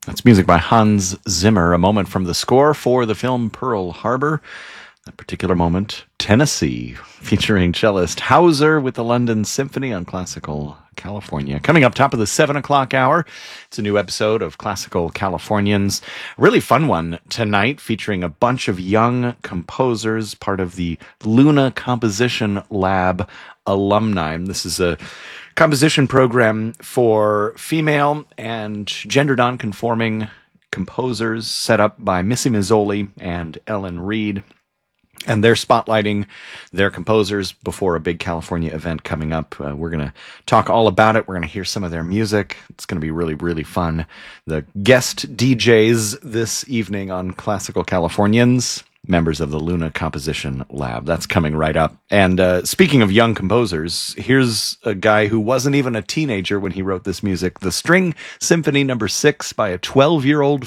That's music by Hans Zimmer, a moment from the score for the film Pearl Harbor. That particular moment, Tennessee, featuring cellist Hauser with the London Symphony on Classical California. Coming up top of the 7 o'clock hour, it's a new episode of Classical Californians. A really fun one tonight, featuring a bunch of young composers, part of the Luna Composition Lab alumni. This is a composition program for female and gender non-conforming composers set up by Missy Mazzoli and Ellen Reed. And they're spotlighting their composers before a big California event coming up. We're going to talk all about it. We're going to hear some of their music. It's going to be really, really fun. The guest DJs this evening on Classical Californians, members of the Luna Composition Lab. That's coming right up. And speaking of young composers, here's a guy who wasn't even a teenager when he wrote this music. The String Symphony No. 6 by a 12-year-old